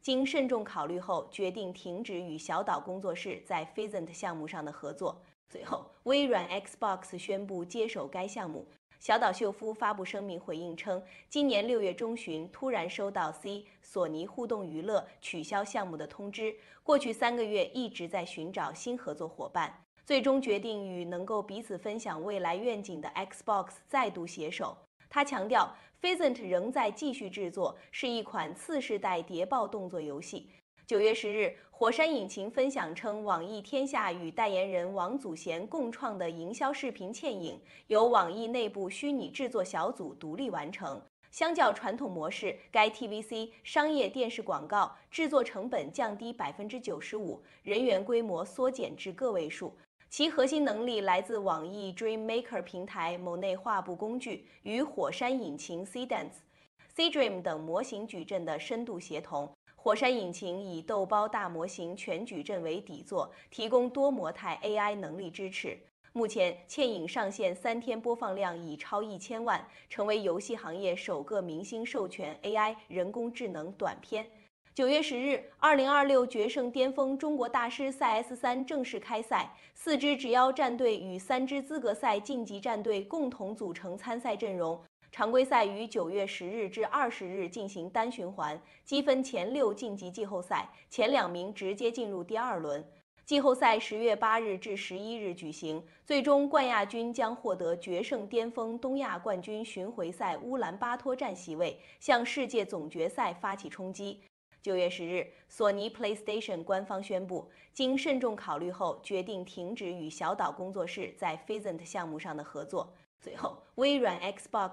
经慎重考虑后，决定停止与小岛工作室在 Pheasant 项目上的合作。随后，微软 Xbox 宣布接手该项目。小岛秀夫发布声明回应称，今年6月中旬突然收到索尼互动娱乐取消项目的通知，过去3个月一直在寻找新合作伙伴，最终决定与能够彼此分享未来愿景的 Xbox 再度携手。他强调 ，Pheasant 仍在继续制作，是一款次世代谍报动作游戏。9月10日，火山引擎分享称，网易天下与代言人王祖贤共创的营销视频嵌影，由网易内部虚拟制作小组独立完成。相较传统模式，该 TVC 商业电视广告制作成本降低95%，人员规模缩减至个位数。其核心能力来自网易 Dreammaker 平台某内画布工具与火山引擎 Seedance、Seedream 等模型矩阵的深度协同。火山引擎以豆包大模型全矩阵为底座，提供多模态 AI 能力支持。目前，嵌影上线3天播放量已超1000万，成为游戏行业首个明星授权 AI 人工智能短片。9月10日，2026决胜巅峰中国大师赛 S3正式开赛，4支直邀战队与3支资格赛晋级战队共同组成参赛阵容。常规赛于9月10日至20日进行单循环，积分前6晋级季后赛，前2名直接进入第2轮。季后赛10月8日至11日举行，最终冠亚军将获得决胜巅峰东亚冠军巡回赛乌兰巴托站席位，向世界总决赛发起冲击。9月10日，索尼 PlayStation 官方宣布，经慎重考虑后，决定停止与小岛工作室在 Pheasant 项目上的合作。随后，微软 Xbox